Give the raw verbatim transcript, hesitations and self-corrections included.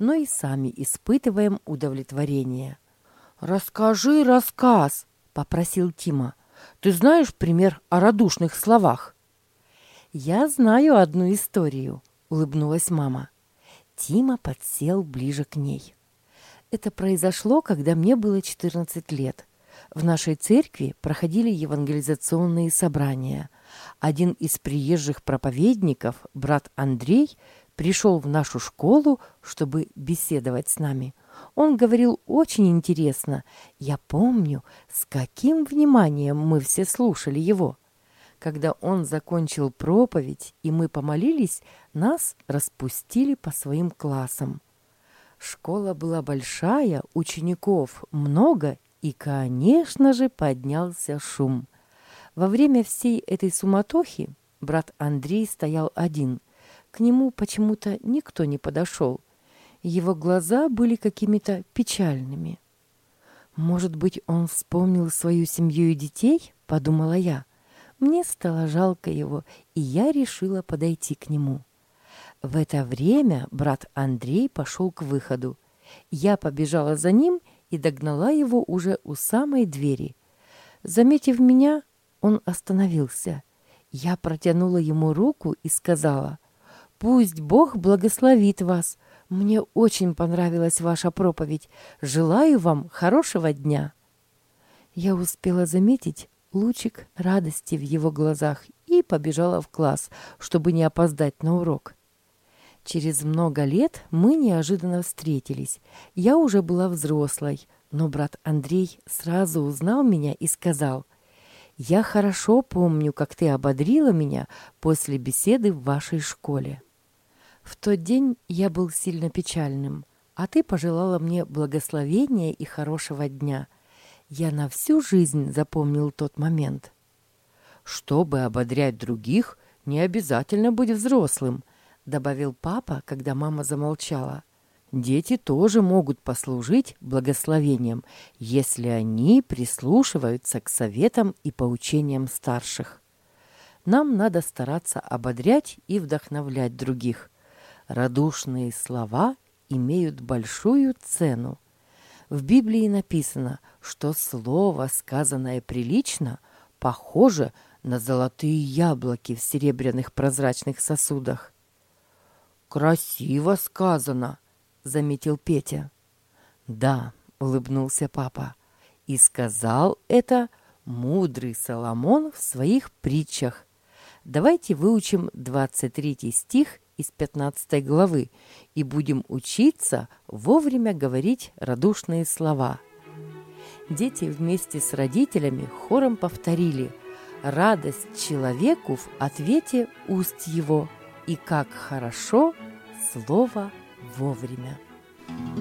но и сами испытываем удовлетворение. «Расскажи рассказ», — попросил Тима. «Ты знаешь пример о радушных словах?» «Я знаю одну историю», — улыбнулась мама. Тима подсел ближе к ней. Это произошло, когда мне было четырнадцать лет. В нашей церкви проходили евангелизационные собрания. Один из приезжих проповедников, брат Андрей, пришел в нашу школу, чтобы беседовать с нами. Он говорил очень интересно. Я помню, с каким вниманием мы все слушали его. Когда он закончил проповедь, и мы помолились, нас распустили по своим классам. Школа была большая, учеников много, и, конечно же, поднялся шум. Во время всей этой суматохи брат Андрей стоял один. К нему почему-то никто не подошел. Его глаза были какими-то печальными. «Может быть, он вспомнил свою семью и детей?» – подумала я. Мне стало жалко его, и я решила подойти к нему. В это время брат Андрей пошел к выходу. Я побежала за ним и догнала его уже у самой двери. Заметив меня, он остановился. Я протянула ему руку и сказала: «Пусть Бог благословит вас. Мне очень понравилась ваша проповедь. Желаю вам хорошего дня». Я успела заметить лучик радости в его глазах и побежала в класс, чтобы не опоздать на урок. Через много лет мы неожиданно встретились. Я уже была взрослой, но брат Андрей сразу узнал меня и сказал: «Я хорошо помню, как ты ободрила меня после беседы в вашей школе». В тот день я был сильно печальным, а ты пожелала мне благословения и хорошего дня. Я на всю жизнь запомнил тот момент. «Чтобы ободрять других, не обязательно быть взрослым», — добавил папа, когда мама замолчала. «Дети тоже могут послужить благословением, если они прислушиваются к советам и поучениям старших. Нам надо стараться ободрять и вдохновлять других. Радушные слова имеют большую цену. В Библии написано, что слово, сказанное прилично, похоже на золотые яблоки в серебряных прозрачных сосудах». «Красиво сказано», — заметил Петя. «Да», — улыбнулся папа, — «и сказал это мудрый Соломон в своих притчах. Давайте выучим двадцать третий стих из пятнадцатой главы и будем учиться вовремя говорить радушные слова». Дети вместе с родителями хором повторили: «Радость человеку в ответе уст его, и как хорошо слово вовремя».